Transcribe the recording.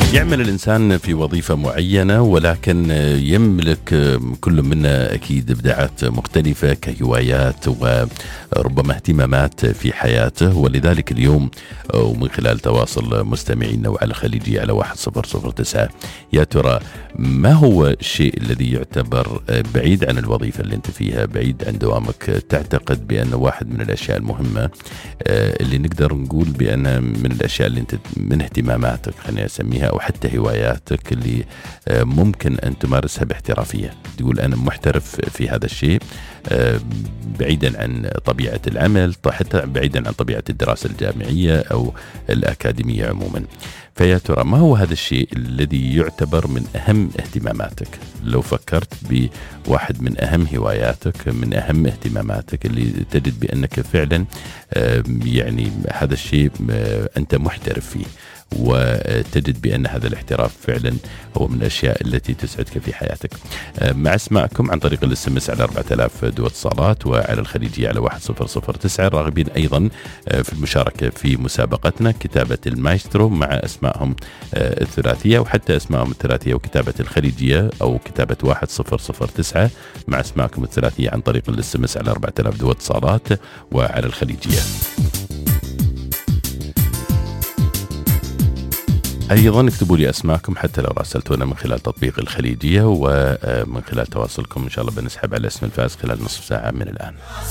يعمل الإنسان في وظيفة معينة، ولكن يملك كل منا أكيد إبداعات مختلفة كهوايات وربما اهتمامات في حياته. ولذلك اليوم ومن خلال تواصل مستمعينا وعلى خليجي على 1009، يا ترى ما هو الشيء الذي يعتبر بعيد عن الوظيفة اللي أنت فيها، بعيد عن دوامك، تعتقد بأنه واحد من الأشياء المهمة اللي نقدر نقول بأنها من الأشياء اللي أنت من اهتماماتك، خلينا أسميها، أو حتى هواياتك اللي ممكن أن تمارسها باحترافية، تقول أنا محترف في هذا الشيء، بعيدا عن طبيعة العمل، حتى بعيدا عن طبيعة الدراسة الجامعية أو الأكاديمية عموما. فيا ترى ما هو هذا الشيء الذي يعتبر من أهم اهتماماتك؟ لو فكرت بواحد من أهم هواياتك، من أهم اهتماماتك اللي تجد بأنك فعلا يعني هذا الشيء أنت محترف فيه، وتجد بأن هذا الاحتراف فعلا هو من الأشياء التي تسعدك في حياتك. مع اسماءكم عن طريق الاس على 4000 دول اتصالات، وعلى الخليجية على 1009. راغبين أيضا في المشاركة في مسابقتنا، كتابة المايسترو مع أسمائهم الثلاثية، وحتى أسمائهم الثلاثية وكتابة الخليجية، أو كتابة 1009 مع أسمائكم الثلاثية عن طريق الاس على 4000 دول اتصالات وعلى الخليجية. أيضا اكتبوا لي أسماءكم حتى لو راسلتونا من خلال تطبيق الخليجية، ومن خلال تواصلكم إن شاء الله بنسحب على اسم الفائز خلال نصف ساعة من الآن.